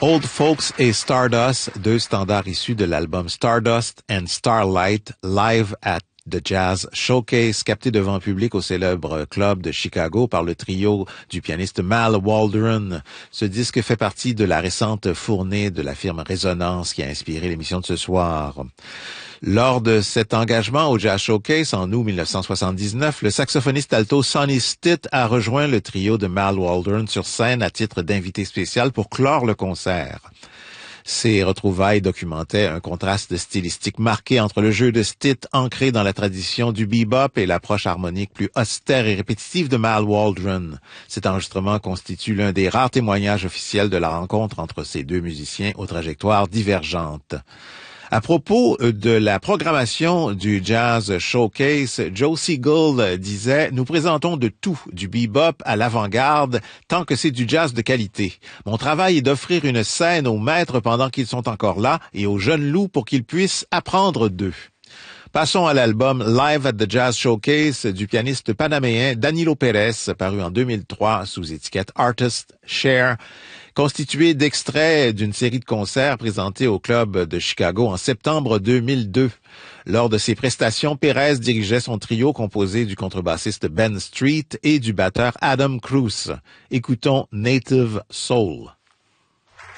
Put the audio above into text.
Old Folks et Stardust, deux standards issus de l'album Stardust and Starlight, live at The Jazz Showcase, capté devant public au célèbre club de Chicago par le trio du pianiste Mal Waldron. Ce disque fait partie de la récente fournée de la firme Résonance qui a inspiré l'émission de ce soir. Lors de cet engagement au Jazz Showcase en août 1979, le saxophoniste alto Sonny Stitt a rejoint le trio de Mal Waldron sur scène à titre d'invité spécial pour clore le concert. Ces retrouvailles documentaient un contraste stylistique marqué entre le jeu de Stitt ancré dans la tradition du bebop et l'approche harmonique plus austère et répétitive de Mal Waldron. Cet enregistrement constitue l'un des rares témoignages officiels de la rencontre entre ces deux musiciens aux trajectoires divergentes. À propos de la programmation du Jazz Showcase, Joe Siegel disait « Nous présentons de tout, du bebop à l'avant-garde, tant que c'est du jazz de qualité. Mon travail est d'offrir une scène aux maîtres pendant qu'ils sont encore là et aux jeunes loups pour qu'ils puissent apprendre d'eux. » Passons à l'album Live at the Jazz Showcase du pianiste panaméen Danilo Pérez, paru en 2003 sous étiquette Artist Share, constitué d'extraits d'une série de concerts présentés au club de Chicago en septembre 2002. Lors de ses prestations, Pérez dirigeait son trio composé du contrebassiste Ben Street et du batteur Adam Cruz. Écoutons Native Soul.